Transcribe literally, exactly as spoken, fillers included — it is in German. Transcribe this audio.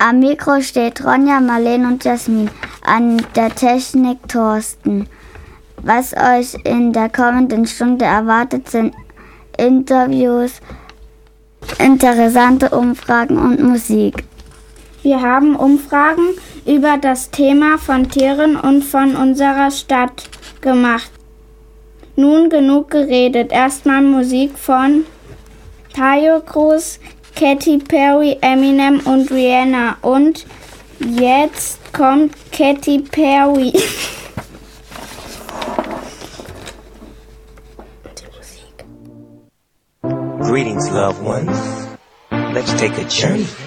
Am Mikro steht Ronja, Marleen und Jasmin, an der Technik Thorsten. Was euch in der kommenden Stunde erwartet, sind Interviews, interessante Umfragen und Musik. Wir haben Umfragen über das Thema von Tieren und von unserer Stadt gemacht. Nun genug geredet. Erstmal Musik von Tayo Cruz, Katy Perry, Eminem und Rihanna. Und jetzt kommt Katy Perry. Greetings, loved ones. Let's take a journey